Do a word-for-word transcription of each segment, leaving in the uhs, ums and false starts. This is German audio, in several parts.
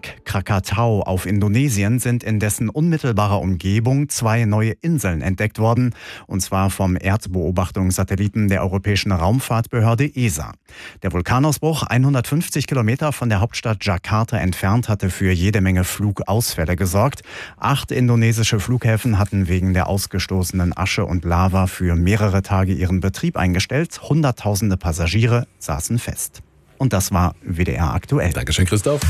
Krakatau auf Indonesien sind in dessen unmittelbarer Umgebung zwei neue Inseln entdeckt worden, und zwar vom Erdbeobachtungssatelliten der Europäischen Raumfahrtbehörde E S A. Der Vulkanausbruch, hundertfünfzig Kilometer von der Hauptstadt Jakarta entfernt, hatte für jede Menge Flugausfälle gesorgt. Acht indonesische Flughäfen hatten wegen der ausgestoßenen Asche und Lava für mehrere Tage ihren Betrieb eingestellt. Hunderttausende Passagiere saßen fest. Und das war W D R aktuell. Dankeschön, Christoph.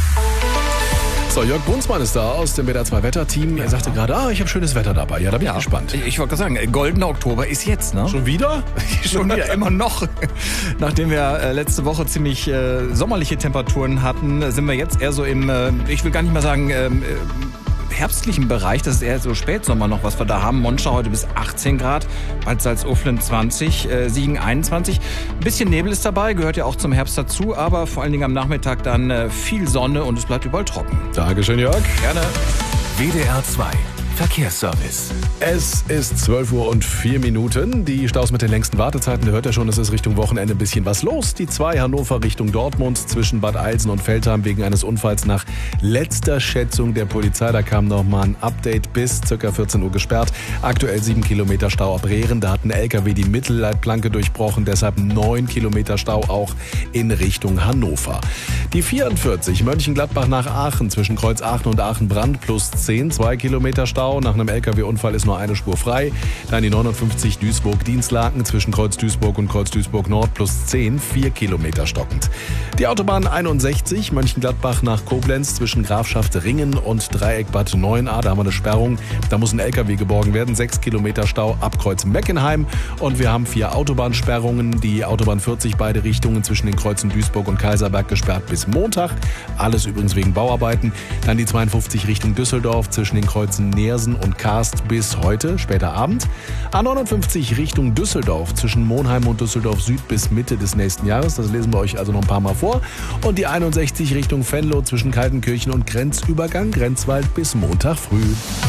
So, Jörg Brunsmann ist da aus dem W D R zwei Wetterteam. Er sagte gerade, ah, ich habe schönes Wetter dabei. Ja, da bin ja, ich gespannt. Ich wollte gerade sagen, goldener Oktober ist jetzt, ne? Schon wieder? Schon wieder, immer noch. Nachdem wir äh, letzte Woche ziemlich äh, sommerliche Temperaturen hatten, sind wir jetzt eher so im, äh, ich will gar nicht mal sagen, äh, herbstlichen Bereich. Das ist eher so Spätsommer noch, was wir da haben. Monschau heute bis achtzehn Grad, Bad Salzuflen zwanzig, äh, Siegen einundzwanzig. Ein bisschen Nebel ist dabei, gehört ja auch zum Herbst dazu, aber vor allen Dingen am Nachmittag dann äh, viel Sonne und es bleibt überall trocken. Dankeschön, Jörg. Gerne. W D R zwei Verkehrsservice. Es ist zwölf Uhr und vier Minuten. Die Staus mit den längsten Wartezeiten, da hört ihr schon, es ist Richtung Wochenende ein bisschen was los. Die zwei Hannover Richtung Dortmund zwischen Bad Eilsen und Veltheim wegen eines Unfalls nach letzter Schätzung der Polizei. Da kam noch mal ein Update bis ca. vierzehn Uhr gesperrt. Aktuell sieben Kilometer Stau ab Rehren. Da hat ein L K W die Mittelleitplanke durchbrochen. Deshalb neun Kilometer Stau auch in Richtung Hannover. Die vierundvierzig Mönchengladbach nach Aachen zwischen Kreuz Aachen und Aachen-Brand plus zehn, zwei Kilometer Stau. Nach einem L K W-Unfall ist nur eine Spur frei. Dann die neunundfünfzig Duisburg-Dienstlaken zwischen Kreuz Duisburg und Kreuz Duisburg Nord plus zehn, vier Kilometer stockend. Die Autobahn einundsechzig Mönchengladbach nach Koblenz zwischen Grafschaft Ringen und Dreieck Bad Neuenahr. Da haben wir eine Sperrung. Da muss ein L K W geborgen werden. sechs Kilometer Stau ab Kreuz Meckenheim. Und wir haben vier Autobahnsperrungen. Die Autobahn vierzig beide Richtungen zwischen den Kreuzen Duisburg und Kaiserberg gesperrt bis Montag. Alles übrigens wegen Bauarbeiten. Dann die zweiundfünfzig Richtung Düsseldorf zwischen den Kreuzen Neersen und Karst bis heute, später Abend. A neunundfünfzig Richtung Düsseldorf zwischen Monheim und Düsseldorf Süd bis Mitte des nächsten Jahres. Das lesen wir euch also noch ein paar Mal vor. Und die einundsechzig Richtung Venlo zwischen Kaltenkirchen und Grenzübergang Grenzwald bis Montag früh.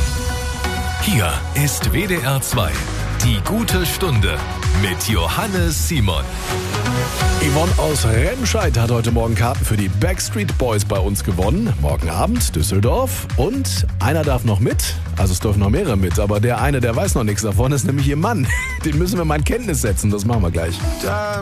Hier ist W D R zwei. Die gute Stunde mit Johannes Simon. Yvonne aus Remscheid hat heute Morgen Karten für die Backstreet Boys bei uns gewonnen. Morgen Abend Düsseldorf. Und einer darf noch mit. Also es dürfen noch mehrere mit. Aber der eine, der weiß noch nichts davon, ist nämlich ihr Mann. Den müssen wir mal in Kenntnis setzen. Das machen wir gleich.